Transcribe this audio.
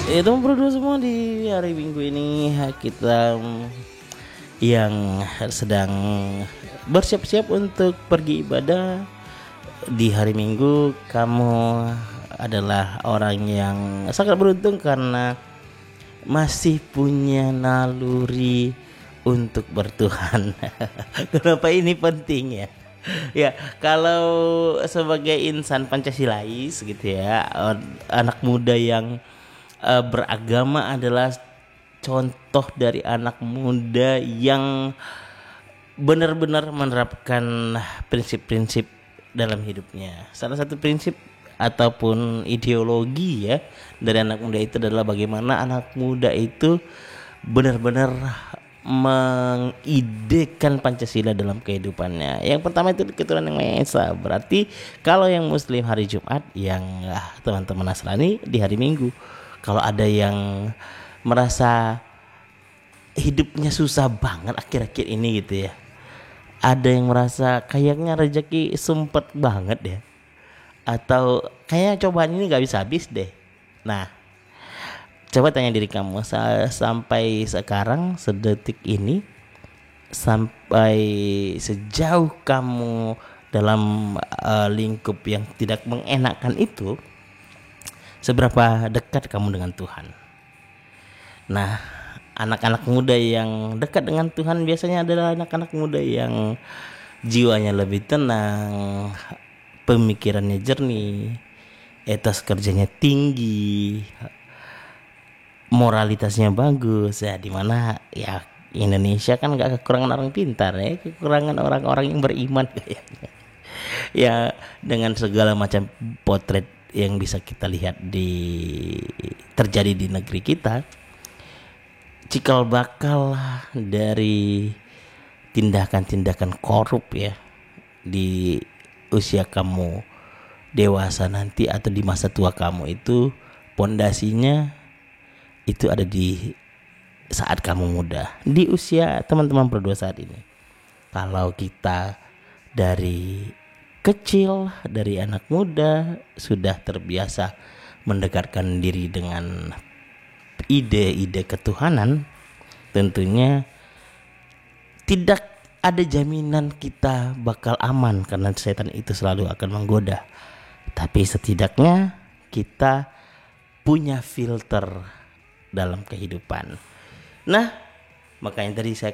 Ya teman berdua semua, di hari Minggu ini kita yang sedang bersiap-siap untuk pergi ibadah. Di hari Minggu kamu adalah orang yang sangat beruntung karena masih punya naluri untuk bertuhan. Kenapa ini penting ya? Ya, kalau sebagai insan Pancasilais gitu ya, anak muda yang beragama adalah contoh dari anak muda yang benar-benar menerapkan prinsip-prinsip dalam hidupnya. Salah satu prinsip ataupun ideologi ya dari anak muda itu adalah bagaimana anak muda itu benar-benar mengidekan Pancasila dalam kehidupannya. Yang pertama itu keturunan yang Maha Esa. Berarti kalau yang Muslim hari Jumat, yang teman-teman Nasrani di hari Minggu. Kalau ada yang merasa hidupnya susah banget akhir-akhir ini gitu ya, ada yang merasa kayaknya rezeki sempet banget ya, atau kayaknya cobaan ini gak bisa habis deh. Nah, coba tanya diri kamu, sampai sekarang, sedetik ini, sampai sejauh kamu dalam lingkup yang tidak mengenakan itu, seberapa dekat kamu dengan Tuhan? Nah, anak-anak muda yang dekat dengan Tuhan biasanya adalah anak-anak muda yang jiwanya lebih tenang, pemikirannya jernih, etos kerjanya tinggi, moralitasnya bagus ya, dimana ya Indonesia kan gak kekurangan orang pintar ya, kekurangan orang-orang yang beriman kayaknya. Ya, dengan segala macam potret yang bisa kita lihat terjadi di negeri kita, cikal bakal dari tindakan-tindakan korup ya di usia kamu dewasa nanti atau di masa tua kamu itu, pondasinya itu ada di saat kamu muda, di usia teman-teman berdua saat ini. Kalau kita dari kecil, dari anak muda sudah terbiasa mendekatkan diri dengan ide-ide ketuhanan, tentunya tidak ada jaminan kita bakal aman karena setan itu selalu akan menggoda. Tapi setidaknya kita punya filter dalam kehidupan. Nah, makanya tadi saya